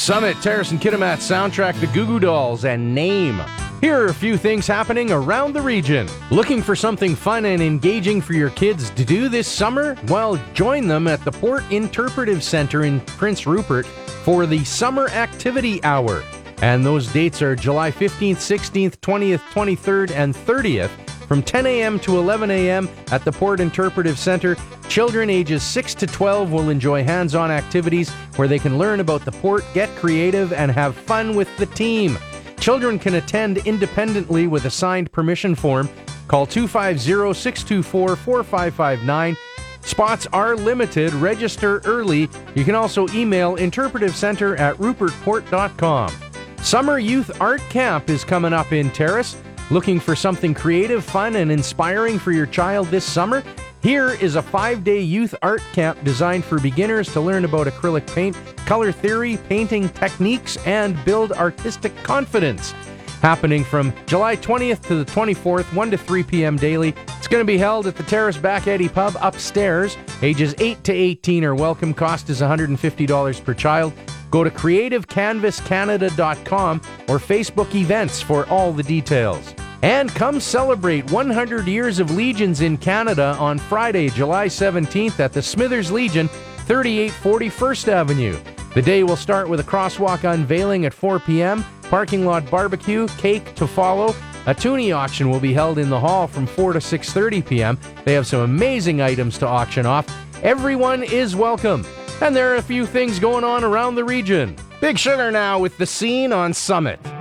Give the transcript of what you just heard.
Summit, Terrace and Kitimat soundtrack, the Goo Goo Dolls, and Name. Here are a few things happening around the region. Looking for something fun and engaging for your kids to do this summer? Well, join them at the Port Interpretive Centre in Prince Rupert for the Summer Activity Hour. And those dates are July 15th, 16th, 20th, 23rd, and 30th from 10 a.m. to 11 a.m. at the Port Interpretive Centre. Children ages 6 to 12 will enjoy hands-on activities where they can learn about the port, get creative, and have fun with the team. Children can attend independently with a signed permission form. Call 250-624-4559. Spots are limited. Register early. You can also email interpretivecenter@rupertport.com. Summer Youth Art Camp is coming up in Terrace. Looking for something creative, fun, and inspiring for your child this summer? Here is a 5-day youth art camp designed for beginners to learn about acrylic paint, color theory, painting techniques, and build artistic confidence. Happening from July 20th to the 24th, 1 to 3 p.m. daily. It's going to be held at the Terrace Back Eddy Pub upstairs. Ages 8 to 18 are welcome. Cost is $150 per child. Go to creativecanvascanada.com or Facebook events for all the details. And come celebrate 100 years of Legions in Canada on Friday, July 17th at the Smithers Legion, 3840 First Avenue. The day will start with a crosswalk unveiling at 4 p.m., parking lot barbecue, cake to follow. A toonie auction will be held in the hall from 4 to 6:30 p.m. They have some amazing items to auction off. Everyone is welcome. And there are a few things going on around the region. Big Sugar now with The Scene on Summit.